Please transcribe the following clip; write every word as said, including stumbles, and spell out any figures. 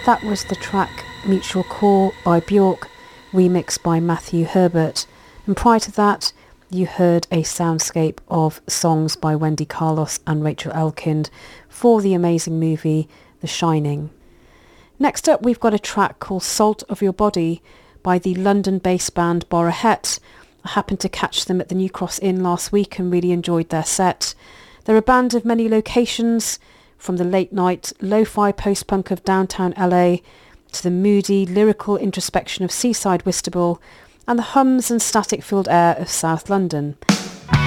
That was the track Mutual Core by Bjork, remixed by Matthew Herbert. And prior to that, you heard a soundscape of songs by Wendy Carlos and Rachel Elkind for the amazing movie The Shining. Next up, we've got a track called Salt of Your Body by the London-based band Borahet. I happened to catch them at the New Cross Inn last week and really enjoyed their set. They're a band of many locations, from the late-night lo-fi post-punk of downtown L A to the moody, lyrical introspection of seaside Whitstable and the hums and static-filled air of South London.